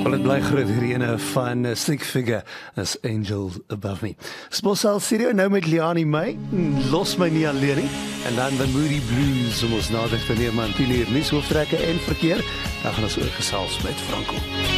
Wel, het bly groot hierdie van Stick Figure as Angel Above Me. Sponsal studio nou met Liani May, los my nie alleen nie. En dan The Moody Blues om ons nader te neem aan 10 uur nuus, hoofdtrekke en verkeer. Dan gaan ons oorgesels met Franco.